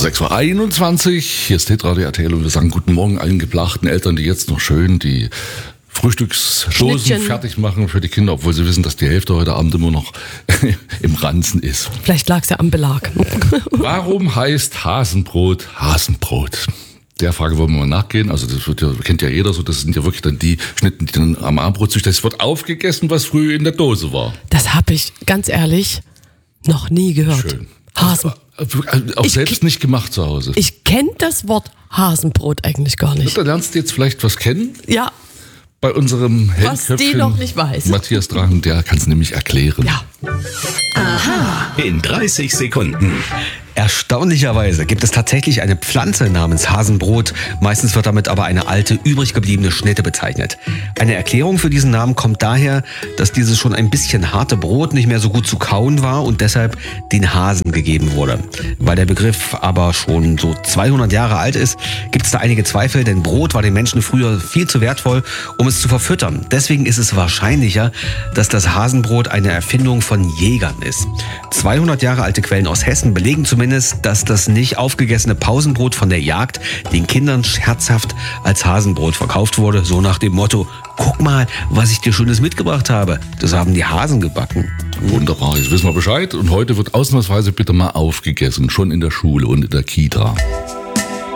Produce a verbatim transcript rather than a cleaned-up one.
sechs Uhr einundzwanzig, hier ist Hitradio R T L und wir sagen guten Morgen allen geplagten Eltern, die jetzt noch schön die Frühstücksdosen Schnittchen fertig machen für die Kinder, obwohl sie wissen, dass die Hälfte heute Abend immer noch im Ranzen ist. Vielleicht lag es ja am Belag. Warum heißt Hasenbrot Hasenbrot? Der Frage wollen wir mal nachgehen. Also das wird ja, kennt ja jeder so, das sind ja wirklich dann die Schnitten, die dann am Abendbrot sich, das wird aufgegessen, was früher in der Dose war. Das habe ich, ganz ehrlich, noch nie gehört. Schön. Hasen. Auch Ich selbst ke- nicht gemacht zu Hause. Ich kenne das Wort Hasenbrot eigentlich gar nicht. Da lernst du jetzt vielleicht was kennen. Ja, Bei unserem Was die Hellköpfchen noch nicht weiß. Matthias Drachen, der kann es nämlich erklären. ja. In dreißig Sekunden. Erstaunlicherweise gibt es tatsächlich eine Pflanze namens Hasenbrot. Meistens wird damit aber eine alte, übrig gebliebene Schnitte bezeichnet. Eine Erklärung für diesen Namen kommt daher, dass dieses schon ein bisschen harte Brot nicht mehr so gut zu kauen war und deshalb den Hasen gegeben wurde. Weil der Begriff aber schon so zweihundert Jahre alt ist, gibt es da einige Zweifel, denn Brot war den Menschen früher viel zu wertvoll, um es zu verfüttern. Deswegen ist es wahrscheinlicher, dass das Hasenbrot eine Erfindung von Jägern ist. zweihundert Jahre alte Quellen aus Hessen belegen zumindest, dass das nicht aufgegessene Pausenbrot von der Jagd den Kindern scherzhaft als Hasenbrot verkauft wurde, so nach dem Motto: Guck mal, was ich dir Schönes mitgebracht habe. Das haben die Hasen gebacken. Wunderbar, jetzt wissen wir Bescheid. Und heute wird ausnahmsweise bitte mal aufgegessen, schon in der Schule und in der Kita.